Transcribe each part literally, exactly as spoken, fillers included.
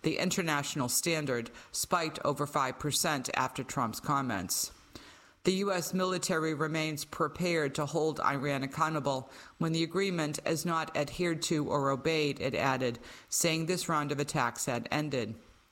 the international standard, spiked over five percent after Trump's comments. The U S military remains prepared to hold Iran accountable when the agreement is not adhered to or obeyed, it added, saying this round of attacks had ended.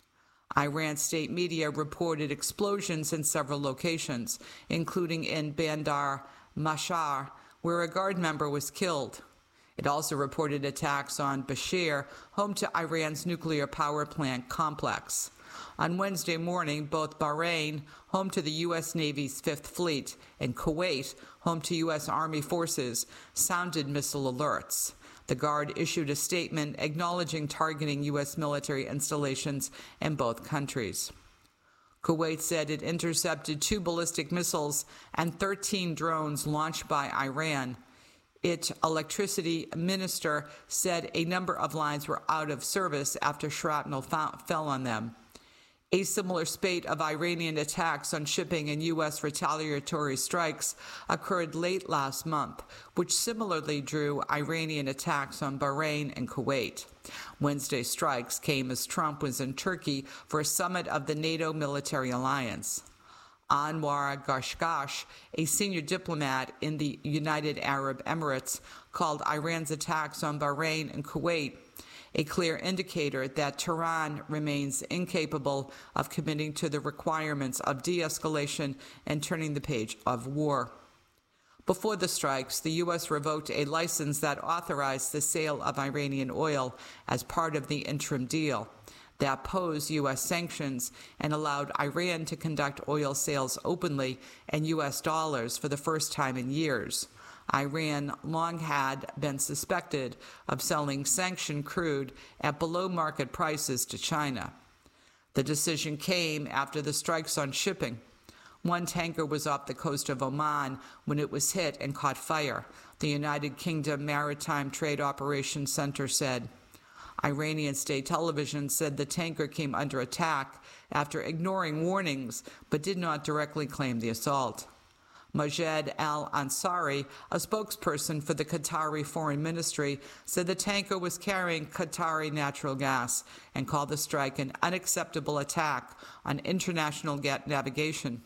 Iran state media reported explosions in several locations, including in Bandar Mashar, where a guard member was killed. It also reported attacks on Bushehr, home to Iran's nuclear power plant complex. On Wednesday morning, both Bahrain, home to the U S Navy's Fifth Fleet, and Kuwait, home to U S Army forces, sounded missile alerts. The Guard issued a statement acknowledging targeting U S military installations in both countries. Kuwait said it intercepted two ballistic missiles and thirteen drones launched by Iran. Its electricity minister said a number of lines were out of service after shrapnel fell on them. A similar spate of Iranian attacks on shipping and U S retaliatory strikes occurred late last month, which similarly drew Iranian attacks on Bahrain and Kuwait. Wednesday's strikes came as Trump was in Turkey for a summit of the NATO military alliance. Anwar Gashgash, a senior diplomat in the United Arab Emirates, called Iran's attacks on Bahrain and Kuwait a clear indicator that Tehran remains incapable of committing to the requirements of de-escalation and turning the page of war. Before the strikes, the U S revoked a license that authorized the sale of Iranian oil as part of the interim deal that posed U S sanctions and allowed Iran to conduct oil sales openly in U S dollars for the first time in years. Iran long had been suspected of selling sanctioned crude at below-market prices to China. The decision came after the strikes on shipping. One tanker was off the coast of Oman when it was hit and caught fire, the United Kingdom Maritime Trade Operations Center said. Iranian state television said the tanker came under attack after ignoring warnings, but did not directly claim the assault. Majed al-Ansari, a spokesperson for the Qatari Foreign Ministry, said the tanker was carrying Qatari natural gas and called the strike an unacceptable attack on international navigation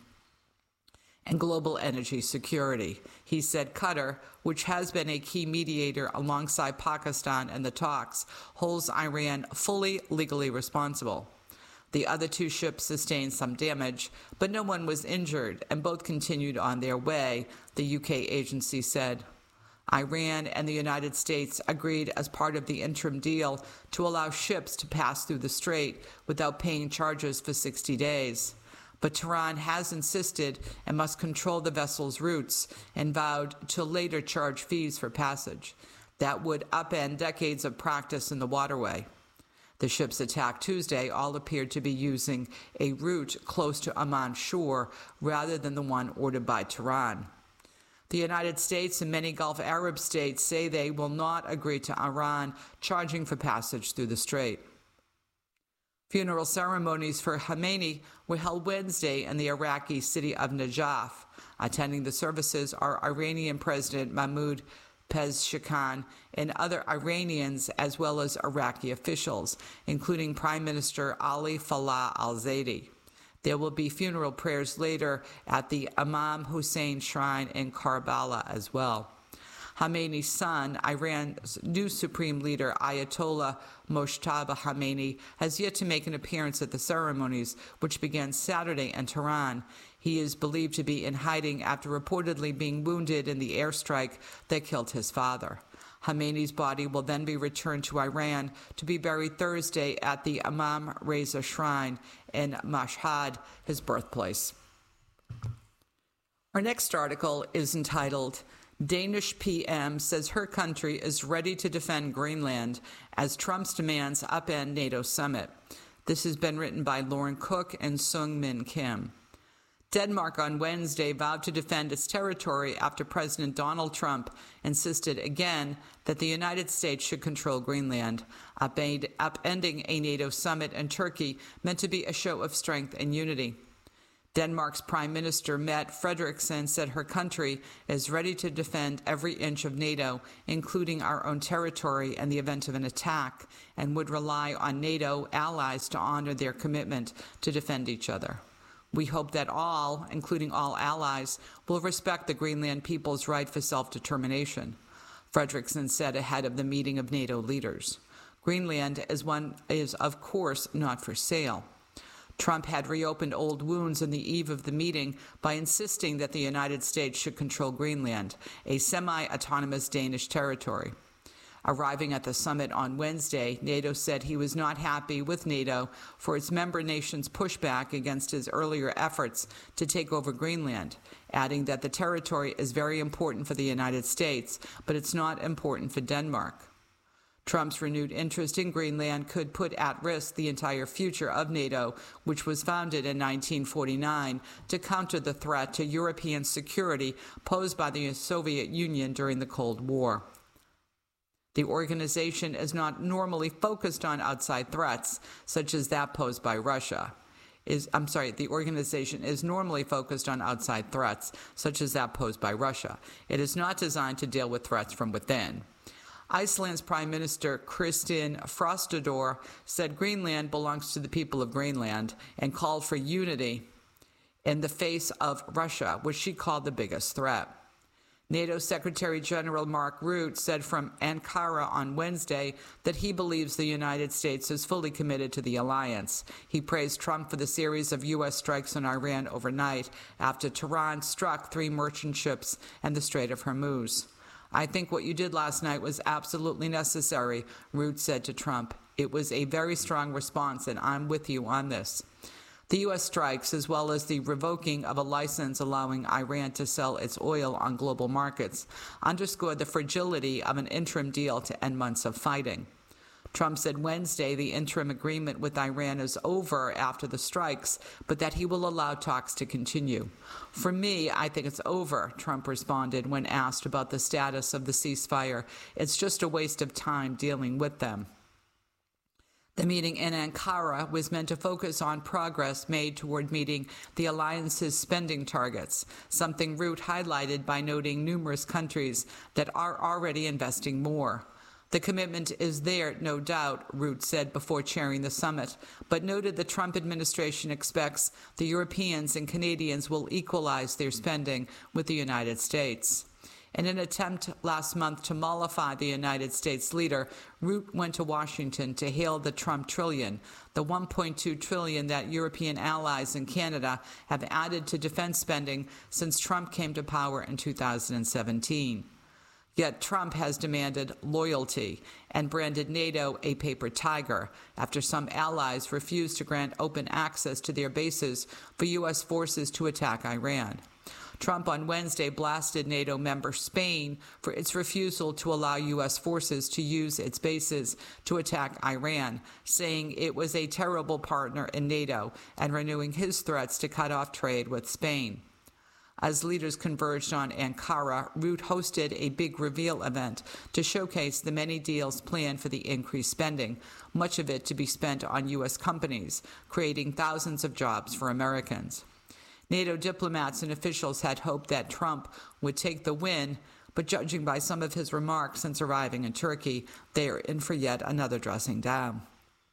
and global energy security. He said Qatar, which has been a key mediator alongside Pakistan in the talks, holds Iran fully legally responsible. The other two ships sustained some damage, but no one was injured, and both continued on their way, the U K agency said. Iran and the United States agreed as part of the interim deal to allow ships to pass through the strait without paying charges for sixty days. But Tehran has insisted and must control the vessel's routes and vowed to later charge fees for passage. That would upend decades of practice in the waterway. The ships attacked Tuesday all appeared to be using a route close to Amman shore rather than the one ordered by Tehran. The United States and many Gulf Arab states say they will not agree to Iran charging for passage through the strait. Funeral ceremonies for Khamenei were held Wednesday in the Iraqi city of Najaf. Attending the services are Iranian President Mahmoud Pezeshkian and other Iranians, as well as Iraqi officials, including Prime Minister Ali Falah al-Zaidi. There will be funeral prayers later at the Imam Hussein Shrine in Karbala as well. Khamenei's son, Iran's new supreme leader, Ayatollah Mojtaba Khamenei, has yet to make an appearance at the ceremonies, which began Saturday in Tehran. He is believed to be in hiding after reportedly being wounded in the airstrike that killed his father. Khamenei's body will then be returned to Iran to be buried Thursday at the Imam Reza Shrine in Mashhad, his birthplace. Our next article is entitled, Danish P M says her country is ready to defend Greenland as Trump's demands upend NATO summit. This has been written by Lauren Cook and Sung Min Kim. Denmark on Wednesday vowed to defend its territory after President Donald Trump insisted again that the United States should control Greenland, upending a NATO summit in Turkey meant to be a show of strength and unity. Denmark's Prime Minister Mette Frederiksen said her country is ready to defend every inch of NATO, including our own territory, in the event of an attack, and would rely on NATO allies to honor their commitment to defend each other. We hope that all, including all allies, will respect the Greenland people's right for self-determination, Frederiksen said ahead of the meeting of NATO leaders. Greenland is, one, is of course, not for sale. Trump had reopened old wounds on the eve of the meeting by insisting that the United States should control Greenland, a semi-autonomous Danish territory. Arriving at the summit on Wednesday, NATO said he was not happy with NATO for its member nations' pushback against his earlier efforts to take over Greenland, adding that the territory is very important for the United States, but it's not important for Denmark. Trump's renewed interest in Greenland could put at risk the entire future of NATO, which was founded in nineteen forty-nine to counter the threat to European security posed by the Soviet Union during the Cold War. The organization is not normally focused on outside threats, such as that posed by Russia. Is, I'm sorry, the organization is normally focused on outside threats, such as that posed by Russia. It is not designed to deal with threats from within. Iceland's Prime Minister Kristin Frostadóttir said Greenland belongs to the people of Greenland and called for unity in the face of Russia, which she called the biggest threat. NATO Secretary General Mark Rutte said from Ankara on Wednesday that he believes the United States is fully committed to the alliance. He praised Trump for the series of U S strikes on Iran overnight after Tehran struck three merchant ships in the Strait of Hormuz. I think what you did last night was absolutely necessary, Rutte said to Trump. It was a very strong response, and I'm with you on this. The U S strikes, as well as the revoking of a license allowing Iran to sell its oil on global markets, underscored the fragility of an interim deal to end months of fighting. Trump said Wednesday the interim agreement with Iran is over after the strikes, but that he will allow talks to continue. For me, I think it's over, Trump responded when asked about the status of the ceasefire. It's just a waste of time dealing with them. The meeting in Ankara was meant to focus on progress made toward meeting the alliance's spending targets, something Rutte highlighted by noting numerous countries that are already investing more. The commitment is there, no doubt, Rutte said before chairing the summit, but noted the Trump administration expects the Europeans and Canadians will equalize their spending with the United States. In an attempt last month to mollify the United States leader, Rutte went to Washington to hail the Trump trillion, the one point two trillion dollars that European allies and Canada have added to defense spending since Trump came to power in two thousand seventeen. Yet Trump has demanded loyalty and branded NATO a paper tiger after some allies refused to grant open access to their bases for U S forces to attack Iran. Trump on Wednesday blasted NATO member Spain for its refusal to allow U S forces to use its bases to attack Iran, saying it was a terrible partner in NATO and renewing his threats to cut off trade with Spain. As leaders converged on Ankara, Rutte hosted a big reveal event to showcase the many deals planned for the increased spending, much of it to be spent on U S companies, creating thousands of jobs for Americans. NATO diplomats and officials had hoped that Trump would take the win, but judging by some of his remarks since arriving in Turkey, they are in for yet another dressing down.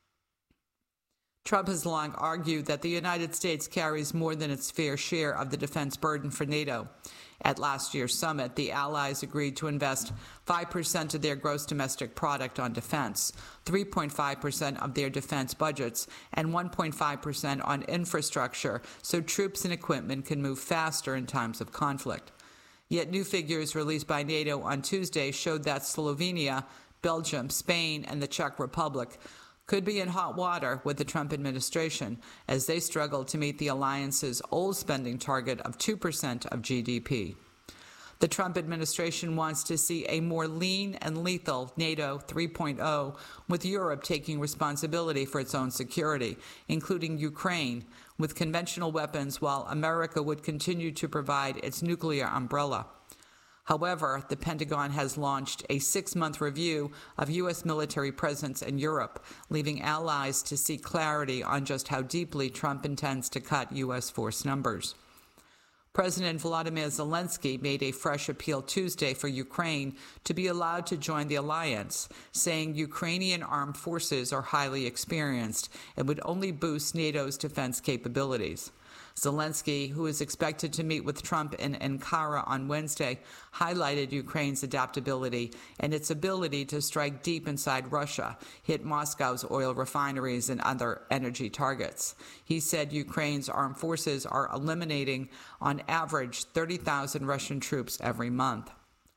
Trump has long argued that the United States carries more than its fair share of the defense burden for NATO. At last year's summit, the allies agreed to invest five percent of their gross domestic product on defense, three point five percent of their defense budgets, and one point five percent on infrastructure so troops and equipment can move faster in times of conflict. Yet new figures released by NATO on Tuesday showed that Slovenia, Belgium, Spain, and the Czech Republic could be in hot water with the Trump administration as they struggle to meet the alliance's old spending target of two percent of G D P. The Trump administration wants to see a more lean and lethal NATO three point oh, with Europe taking responsibility for its own security, including Ukraine, with conventional weapons, while America would continue to provide its nuclear umbrella. However, the Pentagon has launched a six-month review of U S military presence in Europe, leaving allies to seek clarity on just how deeply Trump intends to cut U S force numbers. President Volodymyr Zelensky made a fresh appeal Tuesday for Ukraine to be allowed to join the alliance, saying Ukrainian armed forces are highly experienced and would only boost NATO's defense capabilities. Zelensky, who is expected to meet with Trump in Ankara on Wednesday, highlighted Ukraine's adaptability and its ability to strike deep inside Russia, hit Moscow's oil refineries and other energy targets. He said Ukraine's armed forces are eliminating, on average, thirty thousand Russian troops every month.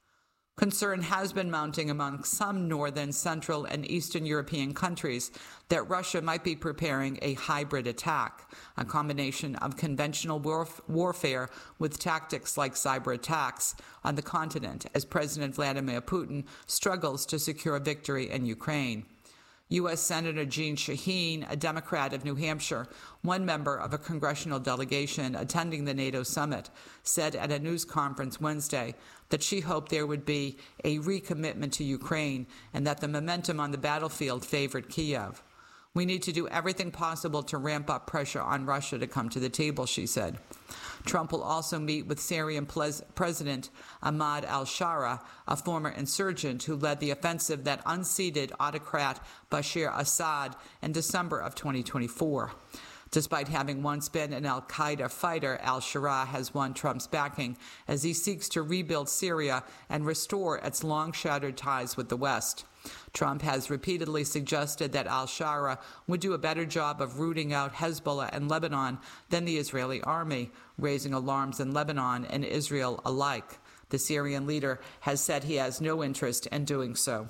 Concern has been mounting among some northern, central, and eastern European countries that Russia might be preparing a hybrid attack, a combination of conventional warf- warfare with tactics like cyber attacks on the continent, as President Vladimir Putin struggles to secure a victory in Ukraine. U S Senator Jeanne Shaheen, a Democrat of New Hampshire, one member of a congressional delegation attending the NATO summit, said at a news conference Wednesday that she hoped there would be a recommitment to Ukraine and that the momentum on the battlefield favored Kiev. We need to do everything possible to ramp up pressure on Russia to come to the table, she said. Trump will also meet with Syrian Ples- President Ahmad al-Shara, a former insurgent who led the offensive that unseated autocrat Bashar Assad in December of twenty twenty-four. Despite having once been an al-Qaeda fighter, al-Shara has won Trump's backing as he seeks to rebuild Syria and restore its long-shattered ties with the West. Trump has repeatedly suggested that al-Shara would do a better job of rooting out Hezbollah and Lebanon than the Israeli army, raising alarms in Lebanon and Israel alike. The Syrian leader has said he has no interest in doing so.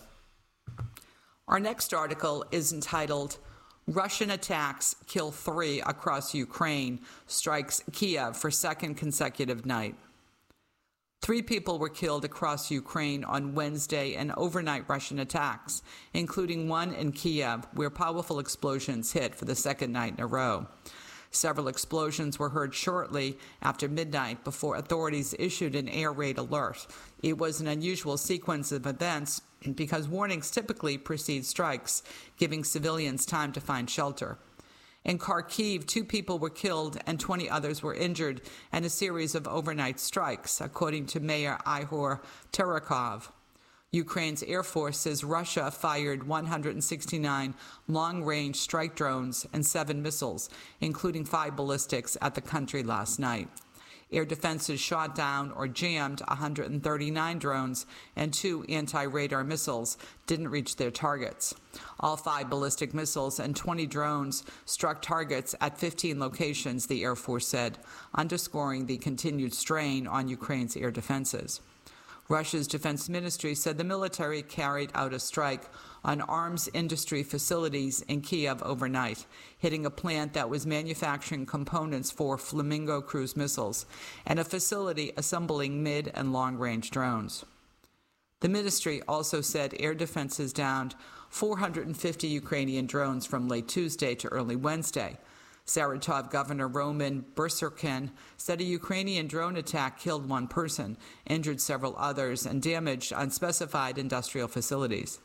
Our next article is entitled, Russian Attacks Kill Three Across Ukraine, Strikes Kiev for Second Consecutive Night. Three people were killed across Ukraine on Wednesday in overnight Russian attacks, including one in Kiev, where powerful explosions hit for the second night in a row. Several explosions were heard shortly after midnight before authorities issued an air raid alert. It was an unusual sequence of events because warnings typically precede strikes, giving civilians time to find shelter. In Kharkiv, two people were killed and twenty others were injured in a series of overnight strikes, according to Mayor Ihor Terekov. Ukraine's Air Force says Russia fired one hundred sixty-nine long-range strike drones and seven missiles, including five ballistics, at the country last night. Air defenses shot down or jammed one hundred thirty-nine drones, and two anti-radar missiles didn't reach their targets. All five ballistic missiles and twenty drones struck targets at fifteen locations, the Air Force said, underscoring the continued strain on Ukraine's air defenses. Russia's defense ministry said the military carried out a strike on arms industry facilities in Kiev overnight, hitting a plant that was manufacturing components for Flamingo cruise missiles and a facility assembling mid- and long-range drones. The ministry also said air defenses downed four hundred fifty Ukrainian drones from late Tuesday to early Wednesday. Saratov Governor Roman Berserkin said a Ukrainian drone attack killed one person, injured several others, and damaged unspecified industrial facilities.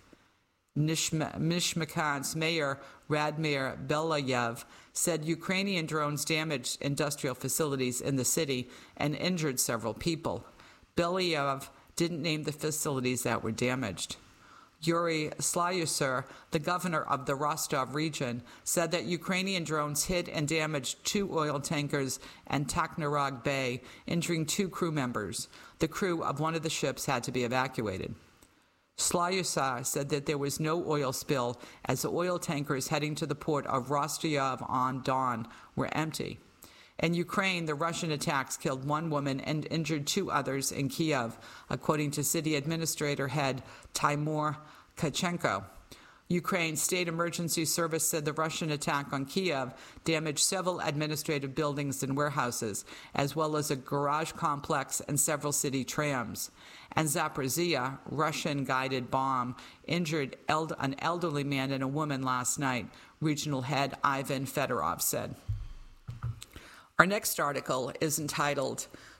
Nizhnekan's mayor Radmir Belayev said Ukrainian drones damaged industrial facilities in the city and injured several people. Belayev didn't name the facilities that were damaged. Yuri Slyuser, the governor of the Rostov region, said that Ukrainian drones hit and damaged two oil tankers in Takhtarog Bay, injuring two crew members. The crew of one of the ships had to be evacuated. Slyuser said that there was no oil spill as the oil tankers heading to the port of Rostov-on-Don were empty. In Ukraine, the Russian attacks killed one woman and injured two others in Kiev, according to city administrator head Timur Kachenko. Ukraine's State Emergency Service said the Russian attack on Kiev damaged several administrative buildings and warehouses, as well as a garage complex and several city trams. And Zaporizhia, Russian-guided bomb injured an elderly man and a woman last night, regional head Ivan Fedorov said. Our next article is entitled,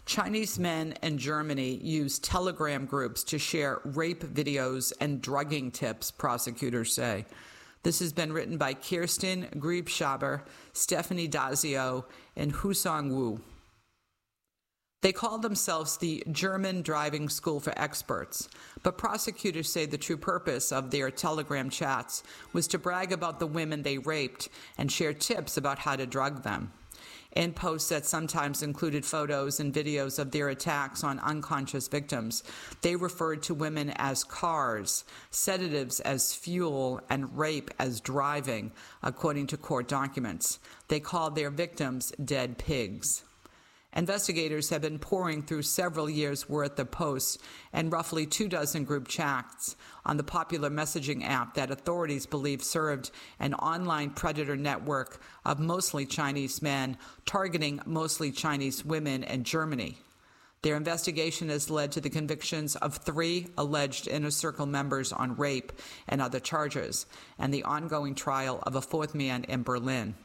Chinese men in Germany use Telegram groups to share rape videos and drugging tips, prosecutors say. This has been written by Kirsten Griebschaber, Stephanie Dazio, and Husong Wu. They call themselves the German Driving School for Experts, but prosecutors say the true purpose of their Telegram chats was to brag about the women they raped and share tips about how to drug them. In posts that sometimes included photos and videos of their attacks on unconscious victims, they referred to women as cars, sedatives as fuel, and rape as driving, according to court documents. They called their victims dead pigs. Investigators have been pouring through several years' worth of posts and roughly two dozen group chats on the popular messaging app that authorities believe served an online predator network of mostly Chinese men targeting mostly Chinese women in Germany. Their investigation has led to the convictions of three alleged Inner Circle members on rape and other charges, and the ongoing trial of a fourth man in Berlin.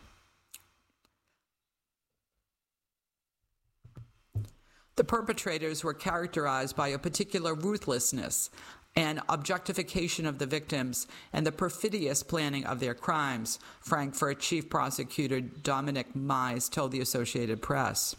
The perpetrators were characterized by a particular ruthlessness and objectification of the victims and the perfidious planning of their crimes, Frankfurt Chief Prosecutor Dominic Mize told the Associated Press.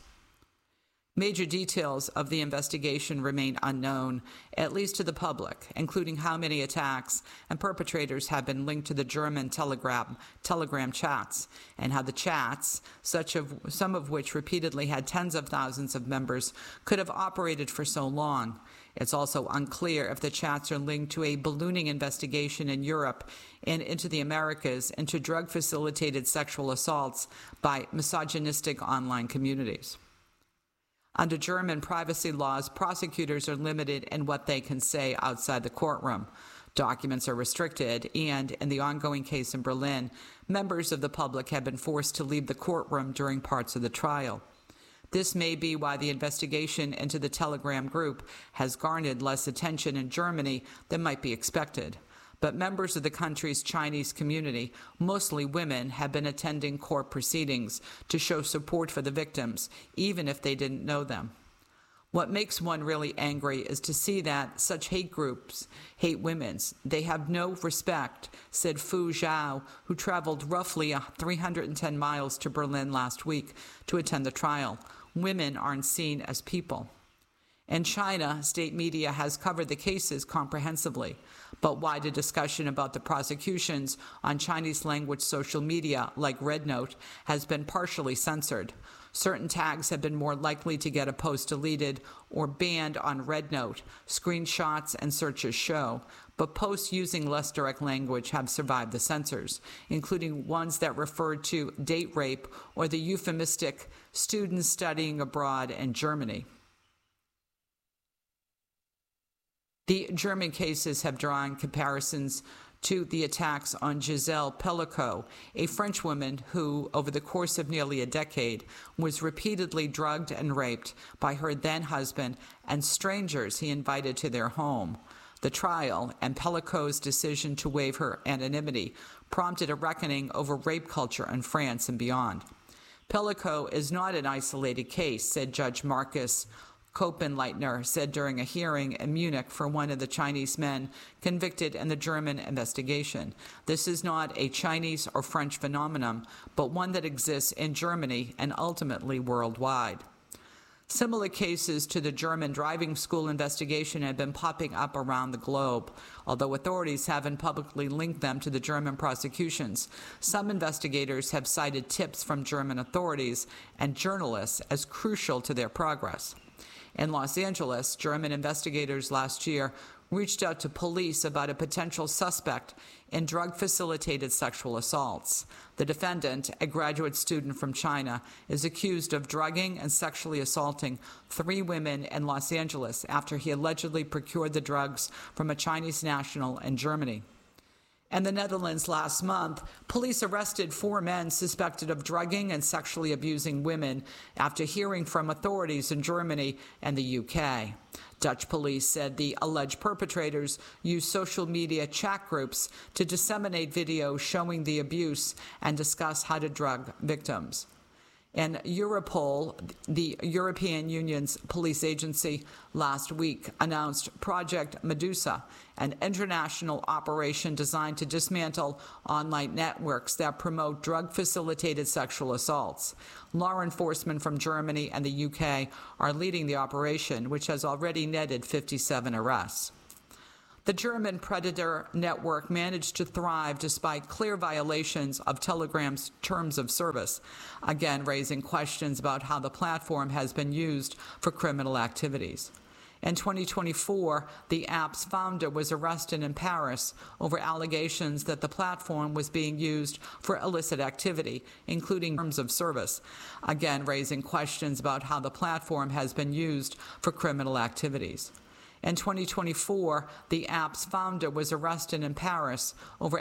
Major details of the investigation remain unknown, at least to the public, including how many attacks and perpetrators have been linked to the German Telegram, Telegram chats, and how the chats, such of, some of which repeatedly had tens of thousands of members, could have operated for so long. It's also unclear if the chats are linked to a ballooning investigation in Europe and into the Americas into drug-facilitated sexual assaults by misogynistic online communities. Under German privacy laws, prosecutors are limited in what they can say outside the courtroom. Documents are restricted, and in the ongoing case in Berlin, members of the public have been forced to leave the courtroom during parts of the trial. This may be why the investigation into the Telegram group has garnered less attention in Germany than might be expected. But members of the country's Chinese community, mostly women, have been attending court proceedings to show support for the victims, even if they didn't know them. What makes one really angry is to see that such hate groups hate women. They have no respect, said Fu Zhao, who traveled roughly three hundred ten miles to Berlin last week to attend the trial. Women aren't seen as people. In China, state media has covered the cases comprehensively, but wider discussion about the prosecutions on Chinese-language social media, like RedNote, has been partially censored. Certain tags have been more likely to get a post deleted or banned on RedNote, screenshots and searches show, but posts using less direct language have survived the censors, including ones that referred to date rape or the euphemistic students studying abroad in Germany. The German cases have drawn comparisons to the attacks on Giselle Pellicot, a French woman who, over the course of nearly a decade, was repeatedly drugged and raped by her then-husband and strangers he invited to their home. The trial and Pellicot's decision to waive her anonymity prompted a reckoning over rape culture in France and beyond. Pellicot is not an isolated case, said Judge Marcus Koppenleitner said during a hearing in Munich for one of the Chinese men convicted in the German investigation. This is not a Chinese or French phenomenon, but one that exists in Germany and ultimately worldwide. Similar cases to the German driving school investigation have been popping up around the globe. Although authorities haven't publicly linked them to the German prosecutions, some investigators have cited tips from German authorities and journalists as crucial to their progress. In Los Angeles, German investigators last year reached out to police about a potential suspect in drug-facilitated sexual assaults. The defendant, a graduate student from China, is accused of drugging and sexually assaulting three women in Los Angeles after he allegedly procured the drugs from a Chinese national in Germany. In the Netherlands last month, police arrested four men suspected of drugging and sexually abusing women after hearing from authorities in Germany and the U K. Dutch police said the alleged perpetrators used social media chat groups to disseminate videos showing the abuse and discuss how to drug victims. And Europol, the European Union's police agency, last week announced Project Medusa, an international operation designed to dismantle online networks that promote drug-facilitated sexual assaults. Law enforcement from Germany and the U K are leading the operation, which has already netted fifty-seven arrests. The German Predator network managed to thrive despite clear violations of Telegram's terms of service, again raising questions about how the platform has been used for criminal activities. In twenty twenty-four, the app's founder was arrested in Paris over allegations that the platform was being used for illicit activity, including terms of service, again raising questions about how the platform has been used for criminal activities. In twenty twenty-four, the app's founder was arrested in Paris over